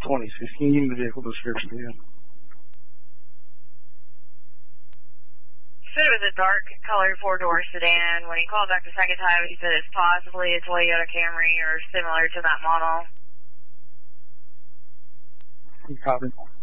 26. Can you give me the vehicle description again? He said it was a dark colored 4-door sedan. When he called back the second time, he said it's possibly a Toyota Camry or similar to that model. You copy?